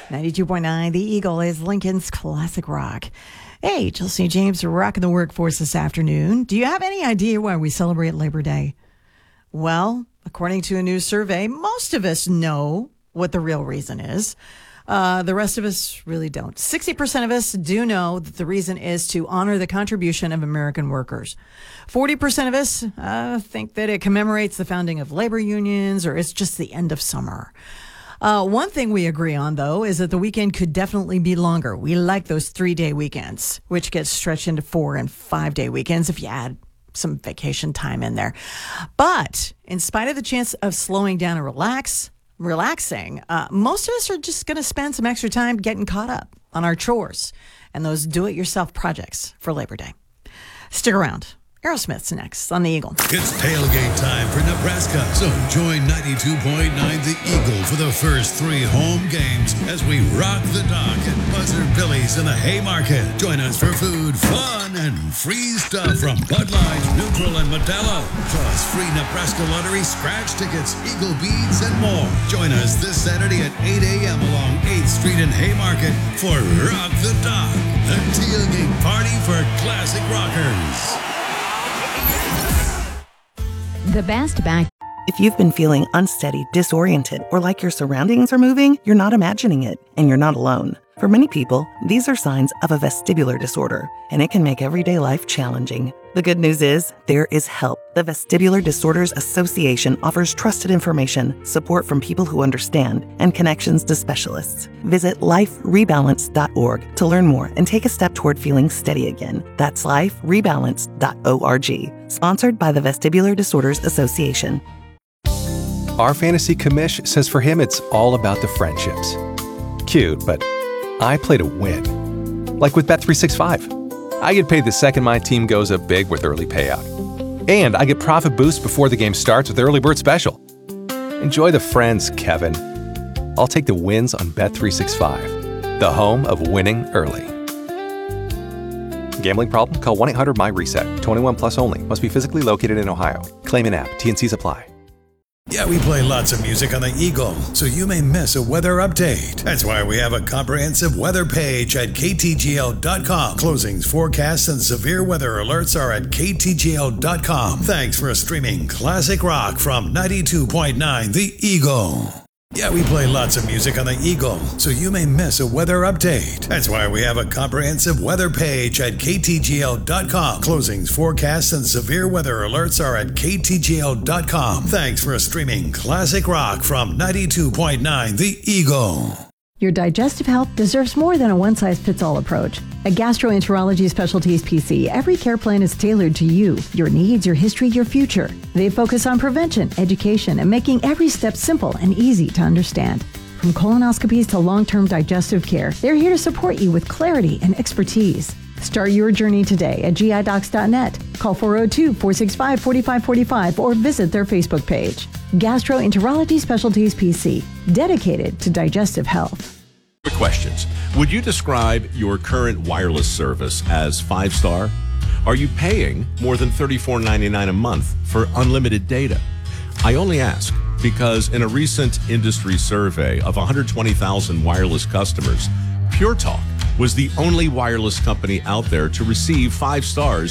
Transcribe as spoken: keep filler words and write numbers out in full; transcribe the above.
ninety-two point nine The Eagle is Lincoln's classic rock. Hey, Chelsea James, rocking the workforce this afternoon. Do you have any idea why we celebrate Labor Day? Well, according to a new survey, most of us know what the real reason is. Uh, the rest of us really don't. sixty percent of us do know that the reason is to honor the contribution of American workers. forty percent of us uh, think that it commemorates the founding of labor unions or it's just the end of summer. Uh, one thing we agree on, though, is that the weekend could definitely be longer. We like those three-day weekends, which gets stretched into four- and five-day weekends if you add some vacation time in there. But in spite of the chance of slowing down and relax, relaxing, uh, most of us are just going to spend some extra time getting caught up on our chores and those do-it-yourself projects for Labor Day. Stick around. Aerosmith's next on The Eagle. It's tailgate time for Nebraska, so join ninety-two point nine The Eagle for the first three home games as we rock the dock at Buzzard Billy's in the Haymarket. Join us for food, fun, and free stuff from Bud Light, Neutral, and Modelo. Plus free Nebraska Lottery scratch tickets, Eagle beads, and more. Join us this Saturday at eight a.m. along eighth Street in Haymarket for Rock the Dock, a tailgate party for classic rockers. The best back. If you've been feeling unsteady, disoriented, or like your surroundings are moving, you're not imagining it, and you're not alone. For many people, these are signs of a vestibular disorder, and it can make everyday life challenging. The good news is, there is help. The Vestibular Disorders Association offers trusted information, support from people who understand, and connections to specialists. Visit life rebalance dot org to learn more and take a step toward feeling steady again. That's life rebalance dot org. Sponsored by the Vestibular Disorders Association. Our fantasy commish says for him it's all about the friendships. Cute, but I play to win. Like with Bet three sixty-five. I get paid the second my team goes up big with early payout. And I get profit boost before the game starts with Early Bird Special. Enjoy the friends, Kevin. I'll take the wins on Bet three sixty-five, the home of winning early. Gambling problem? Call one eight hundred M Y reset. twenty-one plus only. Must be physically located in Ohio. Claim in app. T N Cs apply. Yeah, we play lots of music on the Eagle, so you may miss a weather update. That's why we have a comprehensive weather page at K T G L dot com. Closings, forecasts, and severe weather alerts are at K T G L dot com. Thanks for streaming classic rock from ninety-two point nine The Eagle. Yeah, we play lots of music on the Eagle, so you may miss a weather update. That's why we have a comprehensive weather page at K T G L dot com. Closings, forecasts, and severe weather alerts are at K T G L dot com. Thanks for streaming classic rock from ninety-two point nine The Eagle. Your digestive health deserves more than a one-size-fits-all approach. At Gastroenterology Specialties P C, every care plan is tailored to you, your needs, your history, your future. They focus on prevention, education, and making every step simple and easy to understand. From colonoscopies to long-term digestive care, they're here to support you with clarity and expertise. Start your journey today at G I docs dot net. Call four oh two, four six five, four five four five or visit their Facebook page. Gastroenterology Specialties P C, dedicated to digestive health. Questions. Would you describe your current wireless service as five-star? Are you paying more than thirty-four ninety-nine a month for unlimited data? I only ask because in a recent industry survey of one hundred twenty thousand wireless customers, Pure Talk was the only wireless company out there to receive five stars